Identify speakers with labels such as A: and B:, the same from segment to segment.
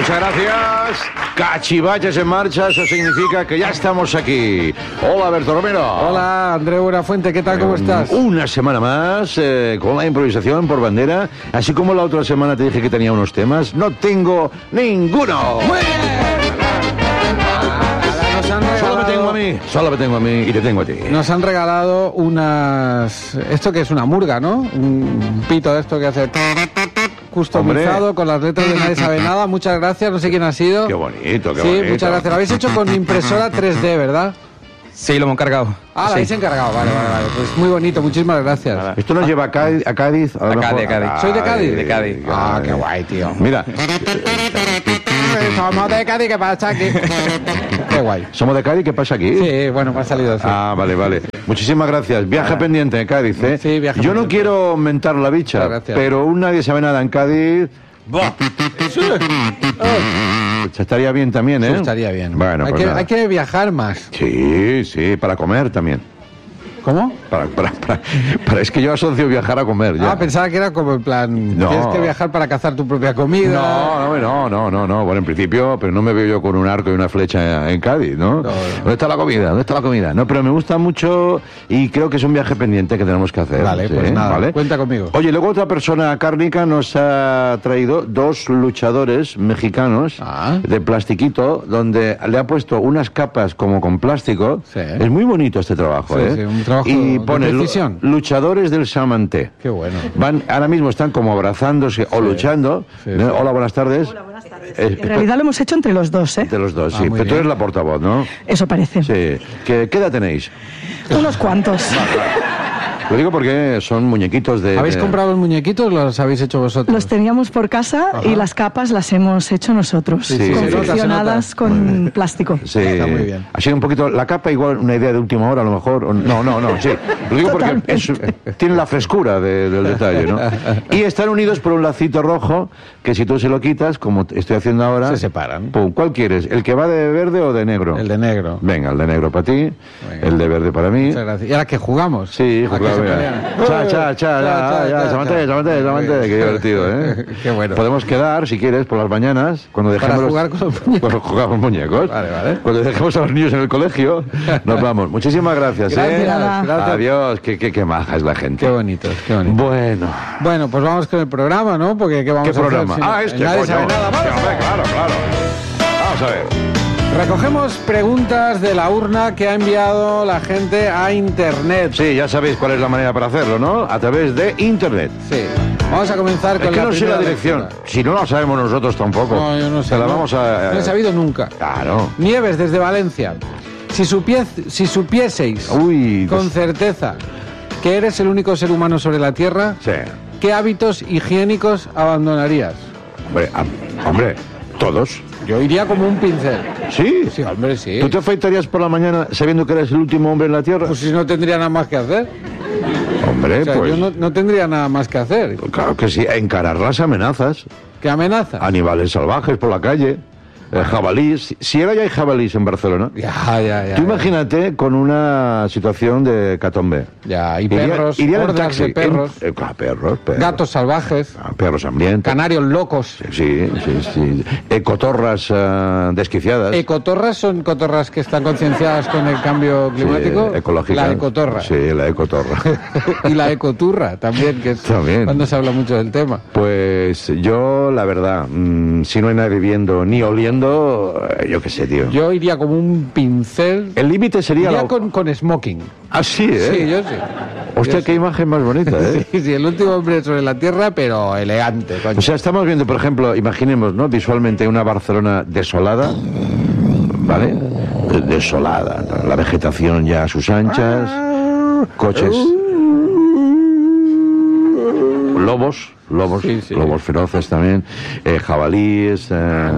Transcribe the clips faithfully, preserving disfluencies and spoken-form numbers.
A: Muchas gracias. Cachivaches en marcha, eso significa que ya estamos aquí. Hola, Berto Romero.
B: Hola, Andreu Buenafuente, ¿qué tal? ¿Cómo estás?
A: Una semana más eh, con la improvisación por bandera. Así como la otra semana te dije que tenía unos temas, no tengo ninguno.
B: ¡Muy bien! Nos han regalado,
A: Solo me tengo a mí, solo me tengo a mí y te tengo a ti.
B: Nos han regalado unas... Esto que es una murga, ¿no? Un pito de esto que hace... customizado. Hombre, con las letras de Nadie Sabe Nada. Muchas gracias, no sé quién ha sido.
A: Qué bonito, qué
B: sí,
A: bonito.
B: Sí, muchas gracias. Lo habéis hecho con impresora tres D, ¿verdad?
C: Sí, lo hemos encargado.
B: Ah, lo
C: sí.
B: habéis encargado, vale, vale, vale. Pues muy bonito, muchísimas gracias. Vale.
A: Esto nos lleva a Cádiz. A Cádiz, a,
C: a Cádiz, a Cádiz.
B: ¿Soy de Cádiz?
C: De Cádiz.
B: Ah, qué guay, tío.
A: Mira.
B: Somos de Cádiz, ¿qué pasa aquí? Qué guay.
A: ¿Somos de Cádiz? ¿Qué pasa aquí?
B: Sí, bueno, me ha salido así.
A: Ah, vale, vale. Muchísimas gracias. Viaje ah. pendiente en Cádiz, ¿eh?
B: Sí, viaje
A: Yo
B: pendiente.
A: no quiero mentar la bicha, pero un Nadie Sabe Nada en Cádiz...
B: Sí. Oh.
A: Estaría bien también, ¿eh?
B: Sí, estaría bien.
A: Bueno,
B: hay,
A: pues
B: que,
A: nada.
B: hay que viajar más.
A: Sí, sí, para comer también.
B: ¿Cómo?
A: Para, para, para, para, es que yo asocio viajar a comer. Ya.
B: Ah, pensaba que era como en plan,
A: no.
B: tienes que viajar para cazar tu propia comida.
A: No, no, no, no, no. Bueno, en principio, pero no me veo yo con un arco y una flecha en Cádiz, ¿no? no, no. ¿Dónde está la comida? ¿Dónde está la comida? No, pero me gusta mucho y creo que es un viaje pendiente que tenemos que hacer.
B: Vale,
A: ¿sí?
B: pues nada,
A: ¿vale?
B: Cuenta conmigo.
A: Oye, luego otra persona cárnica nos ha traído dos luchadores mexicanos
B: ah.
A: de plastiquito, donde le ha puesto unas capas como con plástico.
B: Sí.
A: Es muy bonito este trabajo,
B: sí,
A: ¿eh?
B: Sí, un trabajo
A: y pone
B: Decisión.
A: Luchadores del Samanté.
B: Qué bueno.
A: Van, ahora mismo están como abrazándose sí, o luchando.
B: Sí,
A: ¿no?
B: sí.
A: Hola, buenas tardes.
D: Hola, buenas tardes.
A: Eh,
D: en realidad lo hemos hecho entre los dos, ¿eh?
A: Entre los dos,
B: ah,
A: sí. Pero
B: bien.
A: tú eres la portavoz, ¿no?
D: Eso parece.
A: Sí. ¿Qué, qué edad tenéis?
D: Unos cuantos.
A: Lo digo porque son muñequitos de...
B: ¿Habéis
A: de...
B: comprado los muñequitos o los habéis hecho vosotros?
D: Los teníamos por casa. Ajá. Y las capas las hemos hecho nosotros.
A: Sí, sí,
D: confeccionadas
A: sí,
D: con plástico.
A: Sí,
B: está muy bien.
A: Ha sido un poquito... La capa igual una idea de última hora a lo mejor. O... No, no, no, sí. Lo digo porque es, tiene la frescura de, del detalle, ¿no? Y están unidos por un lacito rojo que si tú se lo quitas, como estoy haciendo ahora...
B: Se separan.
A: Pum, ¿cuál quieres? ¿El que va de verde o de negro?
B: El de negro.
A: Venga, el de negro para ti,
B: Venga.
A: el de verde para mí.
B: Muchas gracias. ¿Y ahora que jugamos?
A: Sí, jugamos. Cha, cha, cha, ya, ya, Samanté, Samanté, Samanté, qué divertido, ¿eh?
B: Qué bueno.
A: Podemos quedar, si quieres, por las mañanas, cuando dejemos...
B: Para jugar con los muñecos.
A: Cuando jugamos muñecos.
B: Vale, vale.
A: Cuando dejemos a los niños en el colegio, nos vamos. Muchísimas gracias,
B: gracias,
A: ¿eh?
B: Gracias.
A: Adiós, qué, qué, qué maja es la gente.
B: Qué bonito, qué bonito.
A: Bueno.
B: Bueno, pues vamos con el programa, ¿no? Porque ¿qué vamos
A: ¿Qué
B: a
A: programa?
B: hacer?
A: Ah, este,
B: Nadie
A: coño.
B: sabe nada.
A: Sí, hombre, claro, claro. Vamos a ver.
B: Recogemos preguntas de la urna que ha enviado la gente a Internet.
A: Sí, ya sabéis cuál es la manera para hacerlo, ¿no? A través de Internet.
B: Sí. Vamos a comenzar con
A: es que
B: la
A: no sé
B: primera
A: la dirección.
B: lectura.
A: Si no la sabemos nosotros tampoco.
B: No, yo no sé.
A: Te la
B: no,
A: vamos a...
B: No he sabido nunca.
A: Claro.
B: Nieves, desde Valencia. Si, supiez, si supieseis
A: Uy,
B: con certeza que eres el único ser humano sobre la Tierra,
A: Sí.
B: ¿qué hábitos higiénicos abandonarías?
A: Hombre, a- hombre, todos.
B: Yo iría como un pincel.
A: ¿Sí?
B: Sí, hombre, sí.
A: ¿Tú te afeitarías por la mañana sabiendo que eres el último hombre en la Tierra?
B: Pues si no tendría nada más que hacer.
A: Hombre,
B: O sea,
A: pues...
B: yo no, no tendría nada más que hacer.
A: Claro que sí, encarar las amenazas.
B: ¿Qué amenaza?
A: Animales salvajes por la calle, eh, jabalís. Si ahora ya hay jabalís en Barcelona,
B: Ya, ya, ya.
A: tú
B: ya.
A: imagínate con una situación de catombe.
B: Ya, y
A: Iría-
B: perros,
A: irían en
B: hordas
A: taxi,
B: de perros,
A: en- eh, claro, perros, perros.
B: gatos salvajes,
A: Ah, perros hambrientos.
B: canarios locos.
A: Sí, sí, sí. Ecotorras eh, desquiciadas.
B: ¿Ecotorras son cotorras que están concienciadas con el cambio climático?
A: Sí, ecológicas.
B: La ecotorra.
A: Sí, la ecotorra.
B: Y la ecoturra también, que es
A: También.
B: cuando se habla mucho del tema.
A: Pues yo, la verdad, mmm, si no hay nadie viendo ni oliendo, eh, yo qué sé, tío.
B: Yo iría como un pincel.
A: El límite sería
B: Iría
A: la...
B: con, con smoking.
A: Ah, sí, ¿eh?
B: Sí, yo sí.
A: Hostia,
B: Yo
A: qué
B: sí.
A: imagen más bonita, ¿eh?
B: Sí, sí, el último hombre sobre la Tierra, pero elegante, coño.
A: O sea, estamos viendo, por ejemplo, imaginemos, ¿no? Visualmente una Barcelona desolada, ¿vale? De- Desolada, ¿no? La vegetación ya a sus anchas, coches, lobos, lobos,
B: Sí, sí.
A: lobos feroces también, eh, jabalíes, eh,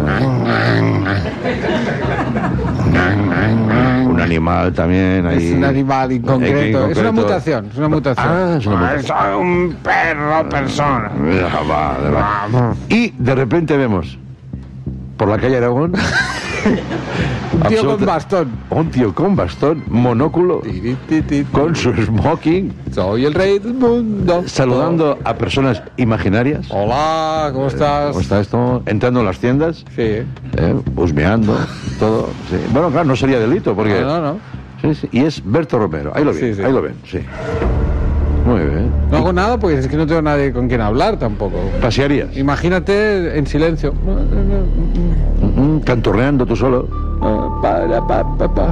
A: un animal también ahí.
B: Es un animal en concreto.
A: En
B: Es una
A: concreto.
B: mutación, es una mutación.
A: Ah, es una mutación.
B: Soy un perro persona.
A: Ah, vale, vale. Y de repente vemos por la calle Aragón
B: Un tío
A: Absoluta-
B: con bastón.
A: Un tío con bastón, monóculo,
B: Tiri, ti, ti,
A: con su smoking,
B: Soy el rey del mundo.
A: saludando a personas imaginarias.
B: Hola, ¿cómo estás?
A: ¿Cómo está esto? Entrando en las tiendas,
B: Sí.
A: eh, husmeando, todo. Sí. Bueno, claro, no sería delito porque...
B: No, no, no.
A: Sí, sí. Y es Berto Romero. Ahí lo ven,
B: Sí, sí.
A: ahí lo ven, sí. Muy bien.
B: No hago nada porque es que no tengo nadie con quien hablar tampoco.
A: ¿Pasearías?
B: Imagínate en silencio.
A: Mm, Canturreando tú solo.
B: Para, pa, pa, pa.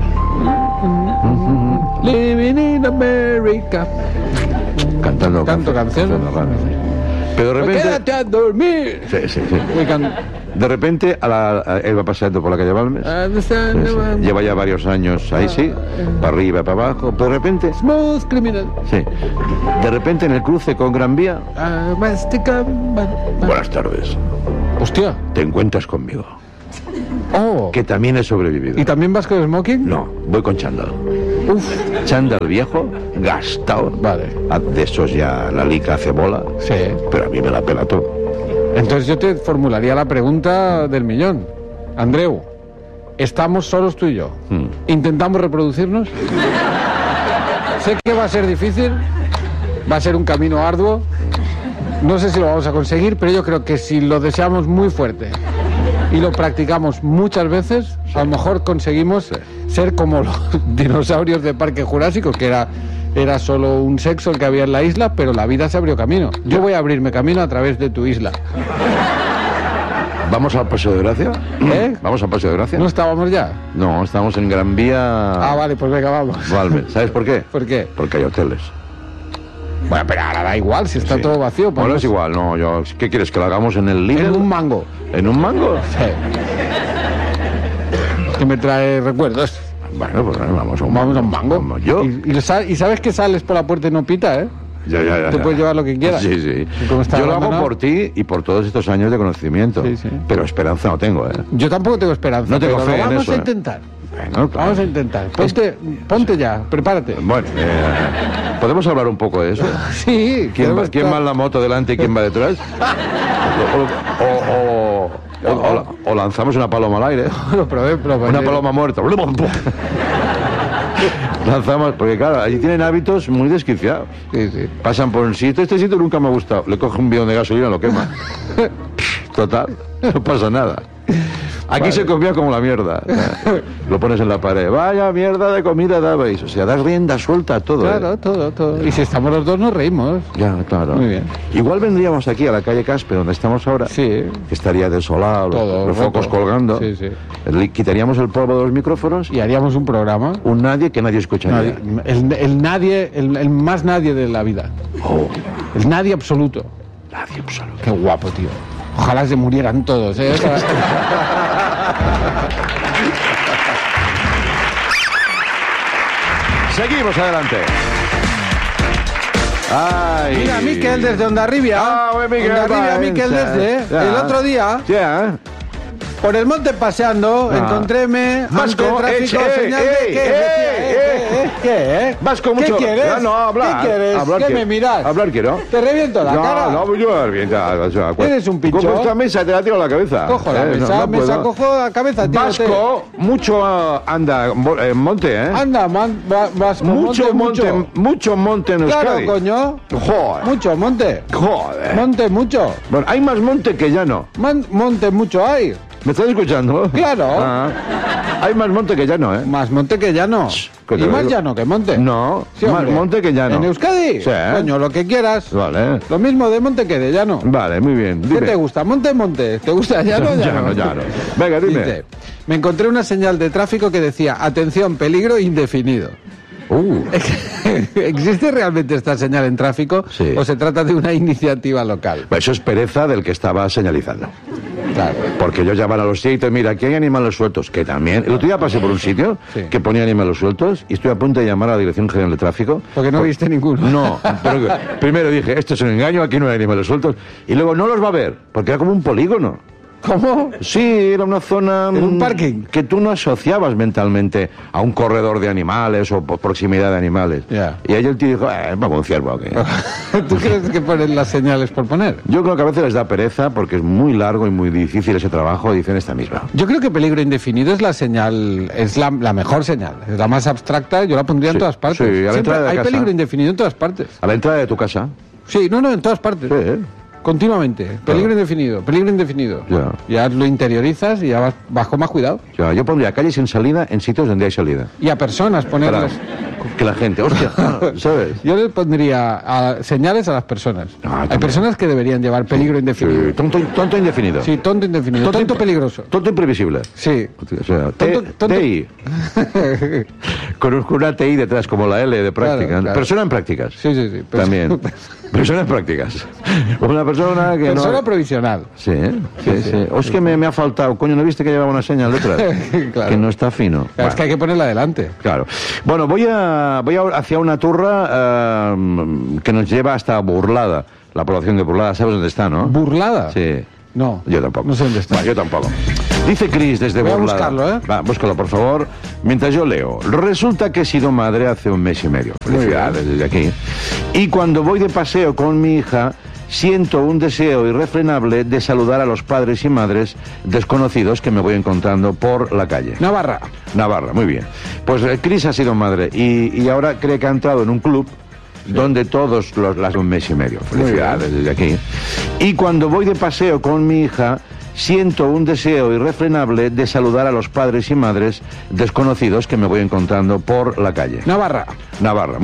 B: Living in America.
A: Cantando
B: Canto canciones.
A: cantando canciones. Pero de repente...
B: Quédate a dormir.
A: Sí, sí, sí.
B: We can
A: De repente, a la, a- él va paseando por la calle Balmes.
B: understand
A: Sí, sí. Lleva ya varios años ahí, sí. Para arriba, para abajo. Pero de repente...
B: smooth criminal.
A: Sí. De repente, en el cruce con Gran Vía...
B: Ah, mastica, ba- ba-
A: Buenas tardes.
B: Hostia.
A: Te encuentras conmigo.
B: Oh.
A: Que también he sobrevivido.
B: ¿Y también vas con smoking?
A: No, voy con chándal.
B: Uf.
A: Chándal viejo, gastado.
B: Vale.
A: Ah, de esos ya la lica hace bola.
B: Sí.
A: Pero a mí me la pela todo.
B: Entonces yo te formularía la pregunta del millón. Andreu, ¿estamos solos tú y yo?
A: Mm.
B: ¿Intentamos reproducirnos? Sé que va a ser difícil, va a ser un camino arduo. No sé si lo vamos a conseguir, pero yo creo que si lo deseamos muy fuerte y lo practicamos muchas veces, a lo mejor conseguimos ser como los dinosaurios de Parque Jurásico, que era, era solo un sexo el que había en la isla, pero la vida se abrió camino. Yo voy a abrirme camino a través de tu isla.
A: ¿Vamos al Paseo de Gracia?
B: ¿Eh?
A: ¿Vamos al Paseo de Gracia?
B: ¿No estábamos ya?
A: No, estamos en Gran Vía...
B: Ah, vale, pues venga, vamos.
A: Balmes. ¿Sabes por qué?
B: ¿Por qué?
A: Porque hay hoteles.
B: Bueno, pero ahora da igual, si está
A: Sí.
B: todo vacío.
A: Bueno,
B: podemos-
A: es igual, no, yo... ¿Qué quieres, que lo hagamos en el Lidl?
B: En un mango.
A: ¿En un mango?
B: Sí. Que me trae recuerdos.
A: Bueno, pues vamos a un
B: Vamos a un mango.
A: Vamos, yo...
B: Y, y, sa- y sabes que sales por la puerta y no pita, ¿eh?
A: Ya, ya, ya,
B: Te
A: ya.
B: puedes llevar lo que quieras.
A: Sí, sí.
B: ¿Y cómo está
A: Yo lo hago
B: abandonado?
A: por ti y por todos estos años de conocimiento.
B: Sí, sí.
A: Pero esperanza no tengo, ¿eh?
B: Yo tampoco tengo esperanza.
A: No tengo
B: pero
A: fe
B: lo
A: en
B: vamos
A: eso,
B: a
A: ¿eh?
B: intentar.
A: Bueno, claro.
B: Vamos a intentar. Ponte, ponte ya, prepárate.
A: Bueno, eh, ¿podemos hablar un poco de eso?
B: Sí.
A: ¿Quién, va,
B: queremos
A: quién
B: estar-
A: va en la moto delante y quién va detrás? O, o- o- o- o- o lanzamos una paloma al aire.
B: Lo probé, pero
A: Una paloma muerta. Lanzamos, porque claro, allí tienen hábitos muy desquiciados.
B: Sí, sí.
A: Pasan por un sitio, este sitio nunca me ha gustado. Le coge un bidón de gasolina, lo quema. Total, no pasa nada. Aquí
B: Vale.
A: se comía como la mierda. Lo pones en la pared. Vaya mierda de comida dabais. O sea, das rienda suelta a todo.
B: Claro,
A: ¿eh?
B: todo, todo. Y si estamos los dos nos reímos.
A: Ya, claro.
B: Muy bien.
A: Igual vendríamos aquí a la calle Caspe, donde estamos ahora.
B: Sí.
A: Que estaría desolado, los,
B: Todo,
A: los
B: roto.
A: focos colgando.
B: Sí, sí.
A: Le quitaríamos el polvo de los micrófonos
B: Y haríamos un programa.
A: un nadie que nadie escucharía.
B: Nadie- el, el nadie, el, el más nadie de la vida.
A: Oh,
B: El nadie absoluto.
A: nadie absoluto.
B: Qué guapo, tío. Ojalá se murieran todos, ¿eh?
A: Seguimos adelante. Ay.
B: Mira, Miquel desde Ondarribia.
A: Ah, bueno, Miquel,
B: Ondarribia,
A: va,
B: Miquel
A: ya,
B: desde.
A: ya.
B: El otro día,
A: Ya.
B: por el monte paseando,
A: Ah.
B: encontréme
A: Vasco,
B: ante tráfico
A: eche,
B: señal
A: ey,
B: de... ¿Qué?
A: ey,
B: ¿Qué? ¿Qué? ¿Qué? ¿Qué?
A: Vasco, mucho.
B: ¿Qué quieres?
A: Ya, no, hablar.
B: ¿Qué quieres?
A: Hablar
B: ¿Qué
A: quiero.
B: me miras?
A: Hablar quiero.
B: Te reviento la
A: no,
B: cara.
A: No, yo me revienta. O sea, cu-
B: Eres un pinchón.
A: Cojo esta mesa y te la tiro a la cabeza.
B: Cojo la
A: Eh, no-
B: mesa,
A: no
B: mesa,
A: puedo.
B: cojo la cabeza, tío.
A: Vasco, mucho ah, anda mo- en monte, ¿eh?
B: Anda, man, va- Vasco,
A: mucho monte,
B: mucho.
A: mucho monte en
B: Claro,
A: Euskadi.
B: coño.
A: Joder.
B: Mucho, monte.
A: Joder.
B: Monte mucho.
A: Bueno, hay más monte que llano.
B: Man- monte mucho hay.
A: ¿Me estás escuchando?
B: Claro.
A: Ah. Hay más monte que llano, ¿eh?
B: Más monte que llano.
A: que te
B: Y
A: lo
B: más
A: digo.
B: llano que monte.
A: No,
B: Sí,
A: más
B: hombre.
A: monte que llano.
B: ¿En Euskadi?
A: Sí.
B: Coño, lo que quieras.
A: Vale.
B: Lo mismo de monte que de llano.
A: Vale, muy bien.
B: ¿Qué
A: Dime.
B: te gusta? ¿Monte monte? ¿Te gusta llano o llano?
A: Llano, llano. Venga, dime.
B: Dice, me encontré una señal de tráfico que decía, atención, peligro indefinido.
A: Uh,
B: ¿Existe realmente esta señal en tráfico
A: Sí.
B: o se trata de una iniciativa local?
A: eso es pereza del que estaba señalizando.
B: Claro.
A: Porque ellos ya van a los sitios, mira, aquí hay animales sueltos, que también... El otro día pasé por un sitio
B: Sí.
A: que ponía animales sueltos y estoy a punto de llamar a la Dirección General de Tráfico.
B: Porque no
A: Por-
B: viste ninguno.
A: No, pero que- primero dije, esto es un engaño, aquí no hay animales sueltos. Y luego no los va a ver, porque era como un polígono.
B: ¿Cómo?
A: Sí, era una zona...
B: ¿En un
A: mm,
B: parking?
A: Que tú no asociabas mentalmente a un corredor de animales o por proximidad de animales.
B: Ya.
A: Y ahí el tío dijo, eh, vamos, un ciervo aquí.
B: ¿Tú crees que ponen las señales por poner?
A: Yo creo que a veces les da pereza porque es muy largo y muy difícil ese trabajo, dicen esta misma.
B: Yo creo que peligro indefinido es la señal, es la, la mejor señal, es la más abstracta, yo la pondría
A: Sí,
B: en todas partes.
A: sí, a la
B: Siempre
A: entrada de
B: hay
A: casa.
B: peligro indefinido en todas partes.
A: A la entrada de tu casa.
B: Sí, no, no, en todas partes.
A: Sí, ¿eh?
B: Continuamente. Peligro indefinido, peligro indefinido.
A: Ya.
B: Ya lo interiorizas y ya vas, vas con más cuidado.
A: Ya, yo pondría calles sin salida en sitios donde hay salida.
B: Y a personas
A: Para
B: ponerles...
A: que la gente, hostia, ¿sabes?
B: Yo le pondría a- señales a las personas.
A: Ah,
B: Hay
A: también.
B: personas que deberían llevar peligro indefinido.
A: Sí, tonto, tonto indefinido.
B: Sí, tonto indefinido. Tonto,
A: imp-
B: peligroso.
A: Tonto imprevisible.
B: Sí.
A: O sea,
B: Tonto-
A: T-
B: tonto-
A: T I. Con un- con una T I detrás, como la L de práctica.
B: Claro, claro.
A: Persona en prácticas.
B: Sí, sí, sí. Perso-
A: También. Persona en prácticas. Una persona que
B: Persona
A: no...
B: provisional.
A: Sí, ¿eh? sí, sí. O es que me, me ha faltado. Coño, ¿no viste que llevaba una señal detrás?
B: Claro.
A: Que no está fino.
B: Claro, es que hay que ponerla adelante.
A: Claro. Bueno, voy a voy a, hacia una turra eh, que nos lleva hasta Burlada. La población de Burlada, ¿sabes dónde está, no?
B: ¿Burlada?
A: Sí.
B: No.
A: Yo tampoco.
B: No sé dónde está.
A: Bueno, yo tampoco. Dice Cris desde
B: Voy a
A: Burlada.
B: buscarlo, ¿eh?
A: Va, búscalo, por favor. Mientras yo leo. Resulta que he sido madre hace un mes y medio. Felicidades desde aquí. Y cuando voy de paseo con mi hija, siento un deseo irrefrenable de saludar a los padres y madres desconocidos que me voy encontrando por la calle.
B: Navarra.
A: Navarra, muy bien. Pues eh, Cris ha sido madre y, y ahora cree que ha entrado en un club donde todos los las un mes y medio. Felicidades desde aquí. Y cuando voy de paseo con mi hija, siento un deseo irrefrenable de saludar a los padres y madres desconocidos que me voy encontrando por la calle.
B: Navarra.
A: Navarra.